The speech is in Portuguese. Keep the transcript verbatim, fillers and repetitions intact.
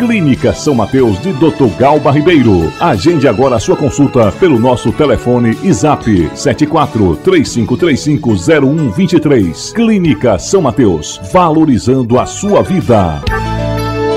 Clínica São Mateus de doutor Galba Ribeiro. Agende agora a sua consulta pelo nosso telefone e zap sete quatro três cinco três cinco zero um dois três. Clínica São Mateus, valorizando a sua vida.